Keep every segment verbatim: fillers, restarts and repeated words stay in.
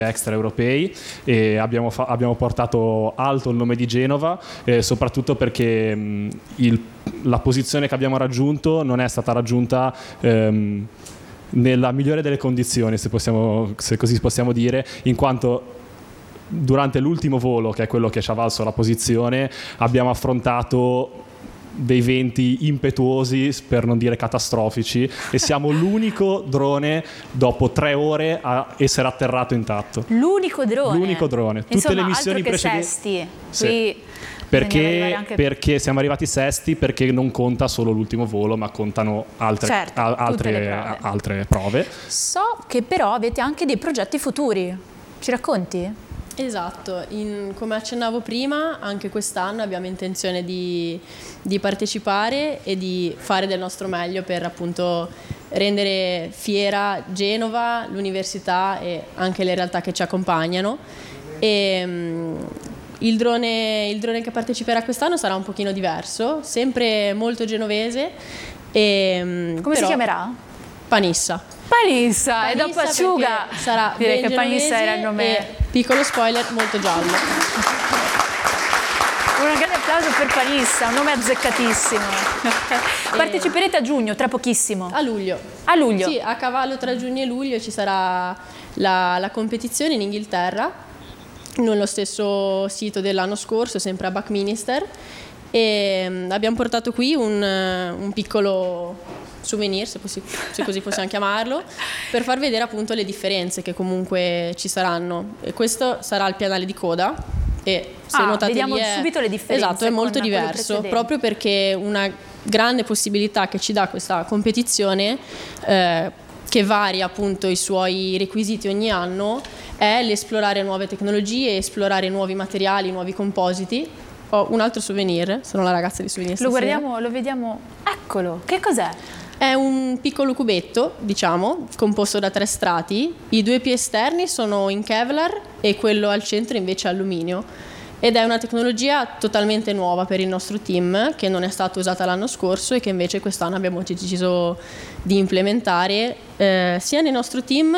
extraeuropei e abbiamo, fa- abbiamo portato alto il nome di Genova, eh, soprattutto perché mh, il, la posizione che abbiamo raggiunto non è stata raggiunta ehm, nella migliore delle condizioni, se, possiamo, se così possiamo dire, in quanto durante l'ultimo volo, che è quello che ci ha valso la posizione, abbiamo affrontato dei venti impetuosi, per non dire catastrofici, e siamo l'unico drone dopo tre ore a essere atterrato intatto. L'unico drone? L'unico drone. Tutte Insomma, le missioni precedenti. Sesti. Sì. Qui perché, anche... perché siamo arrivati sesti, perché non conta solo l'ultimo volo, ma contano altre, certo, a, altre, prove. altre prove. So che però avete anche dei progetti futuri. Ci racconti? Esatto, in, come accennavo prima, anche quest'anno abbiamo intenzione di, di partecipare e di fare del nostro meglio per appunto rendere fiera Genova, l'università e anche le realtà che ci accompagnano. E, um, il, drone, il drone che parteciperà quest'anno sarà un pochino diverso, sempre molto genovese. E, um, come però, si chiamerà? Panissa. Panissa, e dopo Acciuga sarà direi ben che Panissa era il nome. E, piccolo spoiler, molto giallo. Un grande applauso per Panissa, un nome azzeccatissimo. Parteciperete a giugno, tra pochissimo. A luglio. A luglio? Sì, a cavallo tra giugno e luglio ci sarà la, la competizione in Inghilterra, nello stesso sito dell'anno scorso, sempre a Buckminster, e abbiamo portato qui un, un piccolo souvenir, se, possi- se così possiamo chiamarlo, per far vedere appunto le differenze che comunque ci saranno. E questo sarà il pianale di coda e se ah, notate vediamo lì è, subito le differenze. esatto, è molto diverso, proprio perché una grande possibilità che ci dà questa competizione, eh, che varia appunto i suoi requisiti ogni anno, è l'esplorare nuove tecnologie, esplorare nuovi materiali, nuovi compositi. Ho un altro souvenir, sono la ragazza di souvenir lo stasera. guardiamo, lo vediamo, eccolo, che cos'è? È un piccolo cubetto, diciamo, composto da tre strati. I due piedi esterni sono in Kevlar e quello al centro invece è alluminio. Ed è una tecnologia totalmente nuova per il nostro team, che non è stata usata l'anno scorso e che invece quest'anno abbiamo deciso di implementare eh, sia nel nostro team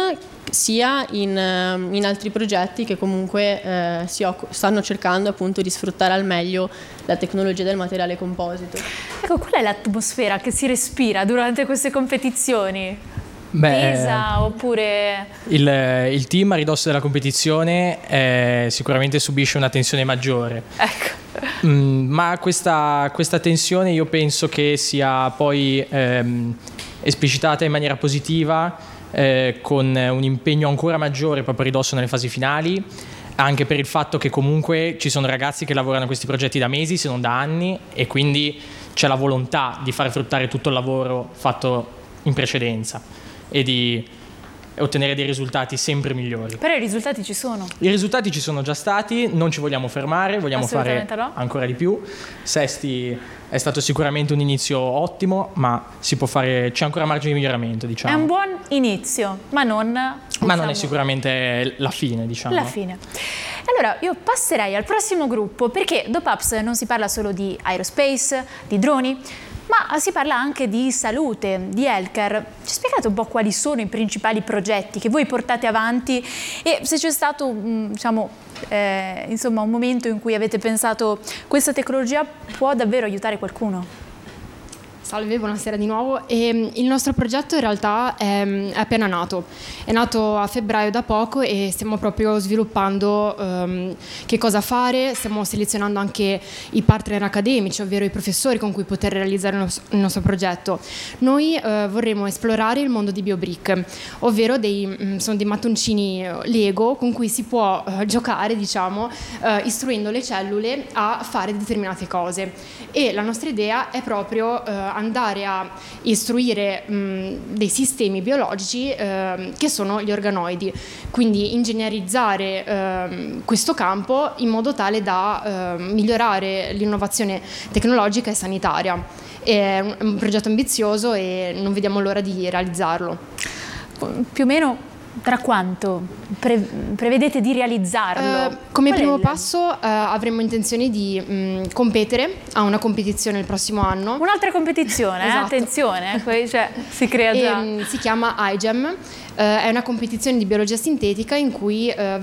sia in, in altri progetti che comunque eh, si occu- stanno cercando appunto di sfruttare al meglio la tecnologia del materiale composito. Ecco, qual è l'atmosfera che si respira durante queste competizioni? Beh, Tesa oppure... Il, il team a ridosso della competizione eh, sicuramente subisce una tensione maggiore. Ecco. Mm, ma questa, questa tensione io penso che sia poi ehm, esplicitata in maniera positiva eh, con un impegno ancora maggiore proprio a ridosso nelle fasi finali, anche per il fatto che comunque ci sono ragazzi che lavorano a questi progetti da mesi, se non da anni, e quindi c'è la volontà di far fruttare tutto il lavoro fatto in precedenza e di ottenere dei risultati sempre migliori. Però i risultati ci sono. I risultati ci sono già stati, non ci vogliamo fermare, vogliamo fare no. ancora di più. Sesti è stato sicuramente un inizio ottimo, ma si può fare, c'è ancora margine di miglioramento, diciamo. È un buon inizio, ma non... Diciamo, ma non è sicuramente la fine, diciamo. La fine. Allora, io passerei al prossimo gruppo, perché dopo Apps non si parla solo di aerospace, di droni, ma si parla anche di salute, di healthcare. Ci spiegate un po' quali sono i principali progetti che voi portate avanti e se c'è stato, diciamo, eh, insomma, un momento in cui avete pensato questa tecnologia può davvero aiutare qualcuno? Salve, buonasera di nuovo. E il nostro progetto in realtà è, è appena nato, è nato a febbraio da poco e stiamo proprio sviluppando um, che cosa fare, stiamo selezionando anche i partner accademici, ovvero i professori con cui poter realizzare il nostro, il nostro progetto. Noi uh, vorremmo esplorare il mondo di BioBrick, ovvero dei, mh, sono dei mattoncini Lego con cui si può uh, giocare, diciamo, uh, istruendo le cellule a fare determinate cose. E la nostra idea è proprio uh, andare a istruire mh, dei sistemi biologici eh, che sono gli organoidi, quindi ingegnerizzare eh, questo campo in modo tale da eh, migliorare l'innovazione tecnologica e sanitaria. È un, un progetto ambizioso e non vediamo l'ora di realizzarlo. Più o meno Tra quanto pre- prevedete di realizzarlo? Eh, come Qual è primo il- passo eh, avremo intenzione di mh, competere a una competizione il prossimo anno. Un'altra competizione, eh? Esatto. Attenzione, poi, cioè, si crea E, già. mh, si chiama iGEM, eh, è una competizione di biologia sintetica in cui eh,